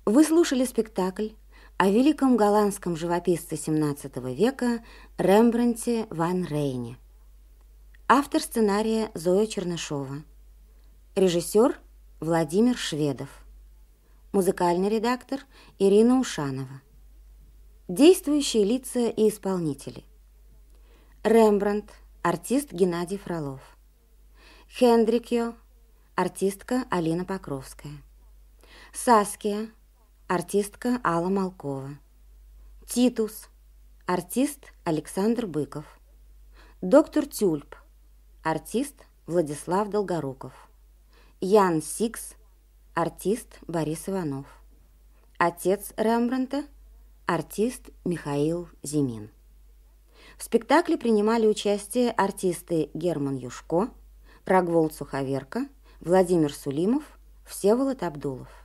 Вы слушали спектакль о великом голландском живописце XVII века Рембрандте ван Рейне. Автор сценария Зоя Чернышова. Режиссер Владимир Шведов. Музыкальный редактор Ирина Ушанова. Действующие лица и исполнители. Рембрандт, артист Геннадий Фролов. Хендрикьо, артистка Алина Покровская. Саския, артистка Алла Малкова. Титус, артист Александр Быков. Доктор Тюльп, артист Владислав Долгоруков. Ян Сикс, артист Борис Иванов. Отец Рембрандта, артист Михаил Зимин. В спектакле принимали участие артисты Герман Юшко, Рогволд Суховерка, Владимир Сулимов, Всеволод Абдулов.